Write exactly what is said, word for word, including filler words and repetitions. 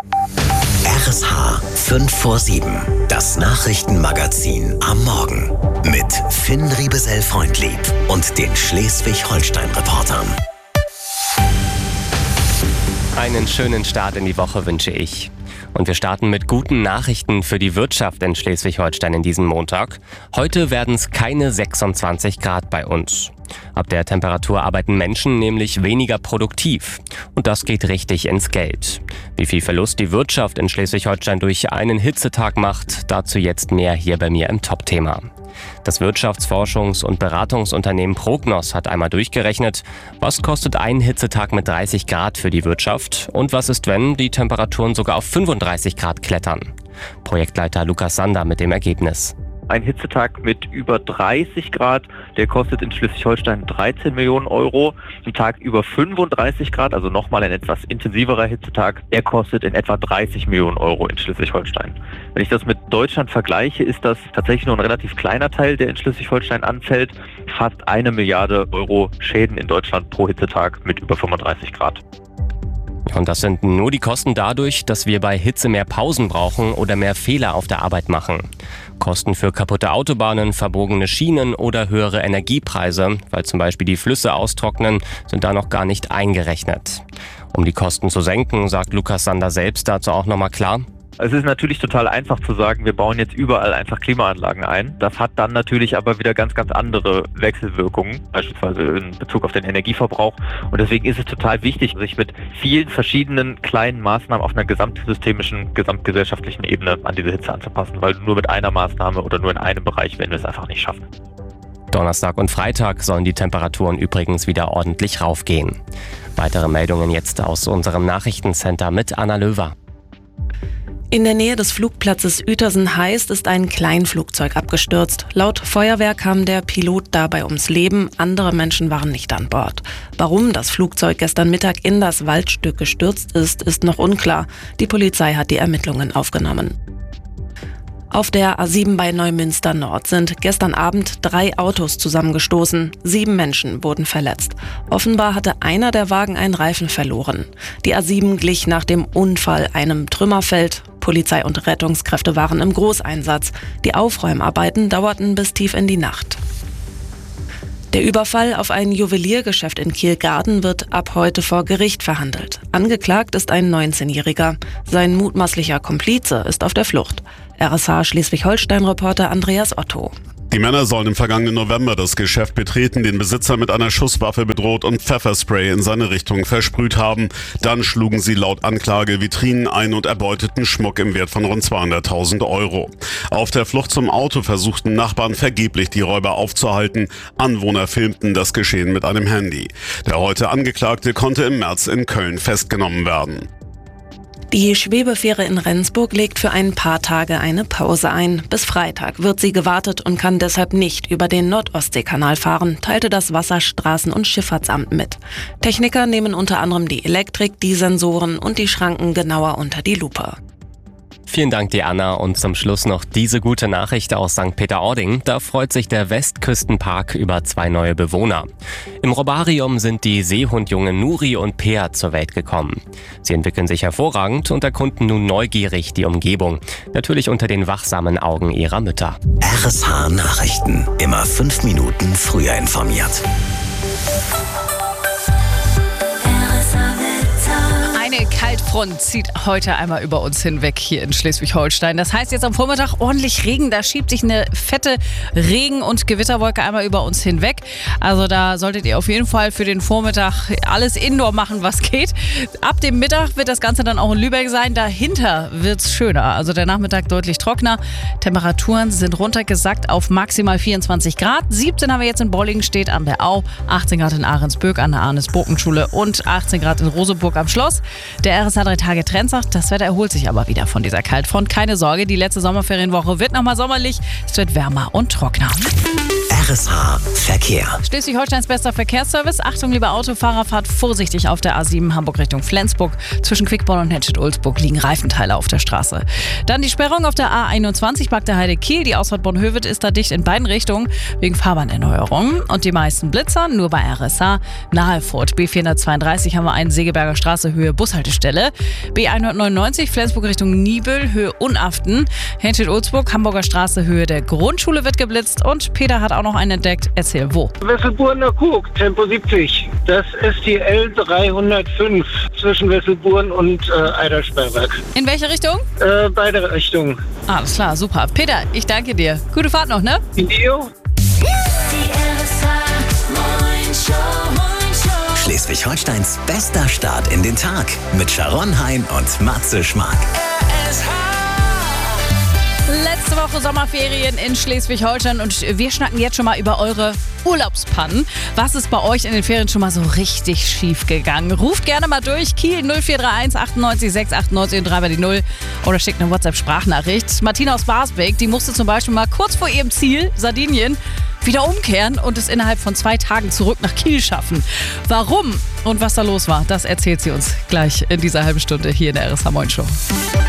R S H fünf vor sieben, das Nachrichtenmagazin am Morgen mit Finn Riebesell-Freundlieb und den Schleswig-Holstein-Reportern. Einen schönen Start in die Woche wünsche ich. Und wir starten mit guten Nachrichten für die Wirtschaft in Schleswig-Holstein in diesem Montag. Heute werden es keine sechsundzwanzig Grad bei uns. Ab der Temperatur arbeiten Menschen nämlich weniger produktiv. Und das geht richtig ins Geld. Wie viel Verlust die Wirtschaft in Schleswig-Holstein durch einen Hitzetag macht, dazu jetzt mehr hier bei mir im Top-Thema. Das Wirtschaftsforschungs- und Beratungsunternehmen Prognos hat einmal durchgerechnet, was kostet ein Hitzetag mit dreißig Grad für die Wirtschaft und was ist, wenn die Temperaturen sogar auf fünfunddreißig Grad klettern. Projektleiter Lukas Sander mit dem Ergebnis. Ein Hitzetag mit über dreißig Grad, der kostet in Schleswig-Holstein dreizehn Millionen Euro. Ein Tag über fünfunddreißig Grad, also nochmal ein etwas intensiverer Hitzetag, der kostet in etwa dreißig Millionen Euro in Schleswig-Holstein. Wenn ich das mit Deutschland vergleiche, ist das tatsächlich nur ein relativ kleiner Teil, der in Schleswig-Holstein anfällt. Fast eine Milliarde Euro Schäden in Deutschland pro Hitzetag mit über fünfunddreißig Grad. Und das sind nur die Kosten dadurch, dass wir bei Hitze mehr Pausen brauchen oder mehr Fehler auf der Arbeit machen. Kosten für kaputte Autobahnen, verbogene Schienen oder höhere Energiepreise, weil zum Beispiel die Flüsse austrocknen, sind da noch gar nicht eingerechnet. Um die Kosten zu senken, sagt Lukas Sander selbst dazu auch nochmal klar: Es ist natürlich total einfach zu sagen, wir bauen jetzt überall einfach Klimaanlagen ein. Das hat dann natürlich aber wieder ganz, ganz andere Wechselwirkungen, beispielsweise in Bezug auf den Energieverbrauch. Und deswegen ist es total wichtig, sich mit vielen verschiedenen kleinen Maßnahmen auf einer gesamtsystemischen, gesamtgesellschaftlichen Ebene an diese Hitze anzupassen, weil nur mit einer Maßnahme oder nur in einem Bereich werden wir es einfach nicht schaffen. Donnerstag und Freitag sollen die Temperaturen übrigens wieder ordentlich raufgehen. Weitere Meldungen jetzt aus unserem Nachrichtencenter mit Anna Löwer. In der Nähe des Flugplatzes Uetersen-Heist ist ein Kleinflugzeug abgestürzt. Laut Feuerwehr kam der Pilot dabei ums Leben, andere Menschen waren nicht an Bord. Warum das Flugzeug gestern Mittag in das Waldstück gestürzt ist, ist noch unklar. Die Polizei hat die Ermittlungen aufgenommen. Auf der A sieben bei Neumünster Nord sind gestern Abend drei Autos zusammengestoßen. Sieben Menschen wurden verletzt. Offenbar hatte einer der Wagen einen Reifen verloren. Die A sieben glich nach dem Unfall einem Trümmerfeld. Polizei und Rettungskräfte waren im Großeinsatz. Die Aufräumarbeiten dauerten bis tief in die Nacht. Der Überfall auf ein Juweliergeschäft in Kiel-Garden wird ab heute vor Gericht verhandelt. Angeklagt ist ein neunzehnjähriger. Sein mutmaßlicher Komplize ist auf der Flucht. R S H Schleswig-Holstein-Reporter Andreas Otto. Die Männer sollen im vergangenen November das Geschäft betreten, den Besitzer mit einer Schusswaffe bedroht und Pfefferspray in seine Richtung versprüht haben. Dann schlugen sie laut Anklage Vitrinen ein und erbeuteten Schmuck im Wert von rund zweihunderttausend Euro. Auf der Flucht zum Auto versuchten Nachbarn vergeblich, die Räuber aufzuhalten. Anwohner filmten das Geschehen mit einem Handy. Der heute Angeklagte konnte im März in Köln festgenommen werden. Die Schwebefähre in Rendsburg legt für ein paar Tage eine Pause ein. Bis Freitag wird sie gewartet und kann deshalb nicht über den Nord-Ostsee-Kanal fahren, teilte das Wasserstraßen- und Schifffahrtsamt mit. Techniker nehmen unter anderem die Elektrik, die Sensoren und die Schranken genauer unter die Lupe. Vielen Dank dir, Anna. Und zum Schluss noch diese gute Nachricht aus Sankt Peter-Ording. Da freut sich der Westküstenpark über zwei neue Bewohner. Im Robarium sind die Seehundjungen Nuri und Peer zur Welt gekommen. Sie entwickeln sich hervorragend und erkunden nun neugierig die Umgebung. Natürlich unter den wachsamen Augen ihrer Mütter. R S H Nachrichten. Immer fünf Minuten früher informiert. Eine Kaltfront zieht heute einmal über uns hinweg hier in Schleswig-Holstein. Das heißt jetzt am Vormittag ordentlich Regen. Da schiebt sich eine fette Regen- und Gewitterwolke einmal über uns hinweg. Also da solltet ihr auf jeden Fall für den Vormittag alles Indoor machen, was geht. Ab dem Mittag wird das Ganze dann auch in Lübeck sein. Dahinter wird es schöner. Also der Nachmittag deutlich trockener. Temperaturen sind runtergesackt auf maximal vierundzwanzig Grad. siebzehn haben wir jetzt in Bolligenstedt an der Au, achtzehn Grad in Ahrensböck an der Arnes-Burkenschule und achtzehn Grad in Roseburg am Schloss. Der R S H drei Tage Trend sagt, das Wetter erholt sich aber wieder von dieser Kaltfront. Keine Sorge, die letzte Sommerferienwoche wird nochmal sommerlich. Es wird wärmer und trockener. R S H Verkehr. Schleswig-Holsteins bester Verkehrsservice. Achtung, liebe Autofahrer, fahrt vorsichtig auf der A sieben Hamburg Richtung Flensburg. Zwischen Quickborn und Henstedt-Ulzburg liegen Reifenteile auf der Straße. Dann die Sperrung auf der A einundzwanzig Bagde-Heide-Kiel. Die Ausfahrt Bornhöved ist da dicht in beiden Richtungen wegen Fahrbahnerneuerung. Und die meisten Blitzer nur bei R S H. Nahe Furt B vierhundertzweiunddreißig haben wir einen Segeberger Straße Höhe Bushaltestelle. B hundertneunundneunzig Flensburg Richtung Niebüll Höhe Unaften. Henstedt-Ulzburg Hamburger Straße Höhe der Grundschule wird geblitzt. Und Peter hat auch noch einen entdeckt. Erzähl wo. Wesselburner Kug, Tempo siebzig. Das ist die L dreihundertfünf zwischen Wesselburn und äh, Eidersperrwerk. In welche Richtung? Äh, beide Richtungen. Alles klar, super. Peter, ich danke dir. Gute Fahrt noch, ne? Video. Schleswig-Holsteins bester Start in den Tag mit Sharon Hein und Matze Schmark. Letzte Woche Sommerferien in Schleswig-Holstein und wir schnacken jetzt schon mal über eure Urlaubspannen. Was ist bei euch in den Ferien schon mal so richtig schief gegangen? Ruft gerne mal durch. Kiel null vier drei eins achtundneunzig sechs achtundneunzig und drei mal die null oder schickt eine WhatsApp-Sprachnachricht. Martina aus Barsbeek, die musste zum Beispiel mal kurz vor ihrem Ziel, Sardinien, wieder umkehren und es innerhalb von zwei Tagen zurück nach Kiel schaffen. Warum und was da los war, das erzählt sie uns gleich in dieser halben Stunde hier in der R S H Morning Show.